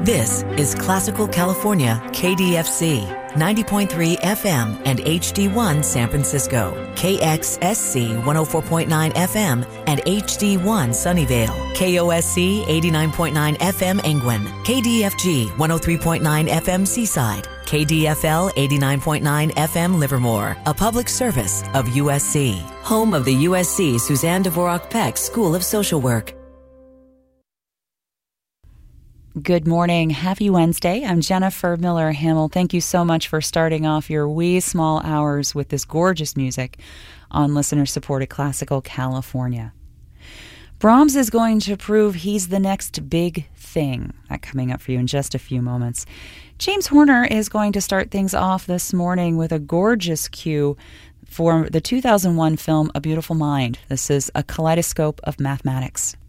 This is Classical California, KDFC, 90.3 FM and HD1 San Francisco, KXSC 104.9 FM and HD1 Sunnyvale, KOSC 89.9 FM Angwin, KDFG 103.9 FM Seaside, KDFL 89.9 FM Livermore, a public service of USC, home of the USC Suzanne Dvorak Peck School of Social Work. Good morning. Happy Wednesday. I'm Jennifer Miller Hamill. Thank you so much for starting off your wee small hours with this gorgeous music on listener-supported Classical California. Brahms is going to prove he's the next big thing. That coming up for you in just a few moments. James Horner is going to start things off this morning with a gorgeous cue for the 2001 film A Beautiful Mind. This is A Kaleidoscope of Mathematics.